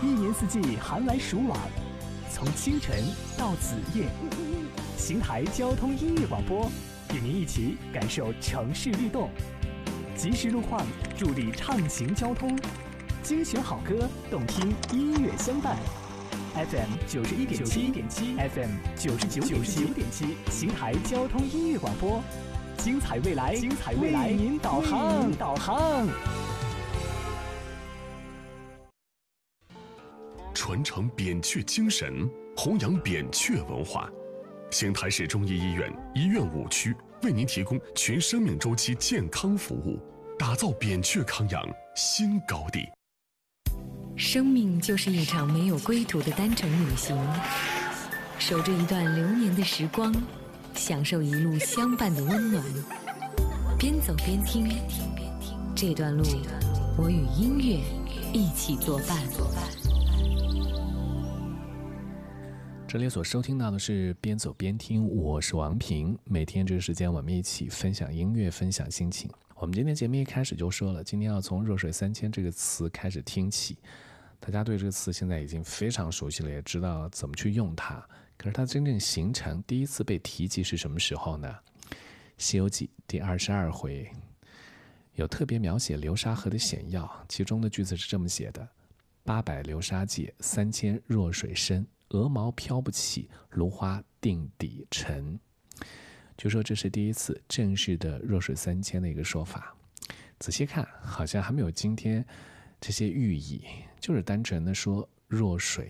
一年四季寒来暑往，从清晨到子夜，邢台交通音乐广播与您一起感受城市律动，及时路况，助力畅行交通，精选好歌，动听音乐相伴。FM 91.7 FM 99.7，邢台交通音乐广播，精彩未来，为您导航。 传承扁鹊精神，弘扬扁鹊文化。邢台市中医医院医院5区为您提供全生命周期健康服务，打造扁鹊康养新高地。 生命就是一场没有归途的单程旅行，守着一段流年的时光，享受一路相伴的温暖。边走边听，这段路我与音乐一起作伴。 这里所收听到的是边走边听，我是王平。每天这个时间我们一起分享音乐，分享心情。我们今天节目一开始就说了，今天要从弱水三千这个词开始听起。大家对这个词现在已经非常熟悉了，也知道怎么去用它。可是它真正形成第一次被提及是什么时候呢？西游记第22回有特别描写流沙河的险要，其中的句子是这么写的：800流沙界，3000弱水深，鹅毛飘不起，芦花定底沉。就说这是第一次正式的弱水三千的一个说法。仔细看好像还没有今天这些寓意，就是单纯的说弱水